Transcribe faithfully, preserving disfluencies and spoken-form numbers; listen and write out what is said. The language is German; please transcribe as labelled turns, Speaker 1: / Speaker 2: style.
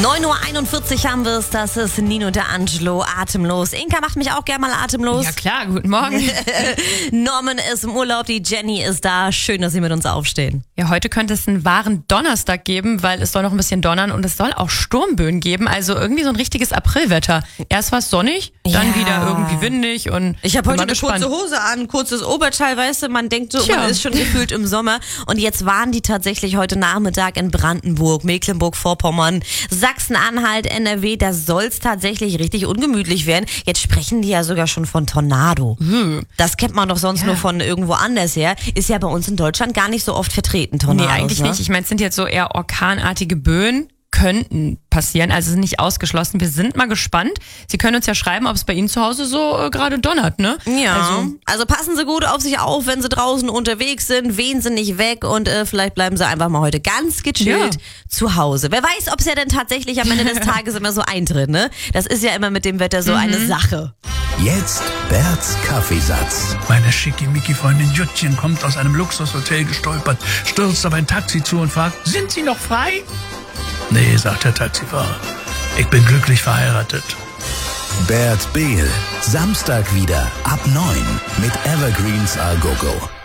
Speaker 1: neun Uhr einundvierzig haben wir es, das ist Nino und der Angelo, atemlos. Inka macht mich auch gerne mal atemlos.
Speaker 2: Ja klar, guten Morgen.
Speaker 1: Norman ist im Urlaub, die Jenny ist da. Schön, dass Sie mit uns aufstehen.
Speaker 2: Ja, heute könnte es einen wahren Donnerstag geben, weil es soll noch ein bisschen donnern und es soll auch Sturmböen geben. Also irgendwie so ein richtiges Aprilwetter. Erst war es sonnig, dann
Speaker 1: Ja.
Speaker 2: wieder irgendwie windig und
Speaker 1: Ich habe heute
Speaker 2: bin
Speaker 1: eine
Speaker 2: mal gespannt.
Speaker 1: kurze Hose an, kurzes Oberteil, weißt du, man denkt so,
Speaker 2: Tja.
Speaker 1: man ist schon gefühlt im Sommer. Und jetzt waren die tatsächlich heute Nachmittag in Brandenburg, Mecklenburg-Vorpommern, Sachsen-Anhalt, N R W, da soll es tatsächlich richtig ungemütlich werden. Jetzt sprechen die ja sogar schon von Tornado.
Speaker 2: Hm.
Speaker 1: Das kennt man doch sonst
Speaker 2: Ja.
Speaker 1: nur von irgendwo anders her. Ist ja bei uns in Deutschland gar nicht so oft vertreten, Tornados.
Speaker 2: Nee, eigentlich
Speaker 1: ne?
Speaker 2: nicht. Ich meine, es sind jetzt so eher orkanartige Böen. Könnten passieren, also sind nicht ausgeschlossen. Wir sind mal gespannt. Sie können uns ja schreiben, ob es bei Ihnen zu Hause so äh, gerade donnert, ne?
Speaker 1: Ja, also,
Speaker 2: Also,
Speaker 1: also passen Sie gut auf sich auf, wenn Sie draußen unterwegs sind, wehen Sie nicht weg und äh, vielleicht bleiben Sie einfach mal heute ganz gechillt
Speaker 2: Ja.
Speaker 1: zu Hause. Wer weiß, ob es ja dann tatsächlich am Ende des Tages immer so eintritt, ne? Das ist ja immer mit dem Wetter so eine Sache.
Speaker 3: Jetzt Berts Kaffeesatz.
Speaker 4: Meine schickimicki-Freundin Juttchen kommt aus einem Luxushotel gestolpert, stürzt auf ein Taxi zu und fragt, sind Sie noch frei? Nee, sagt der Taxifahrer, ich bin glücklich verheiratet.
Speaker 3: Bert Behl. Samstag wieder ab neun mit Evergreens A Go Go.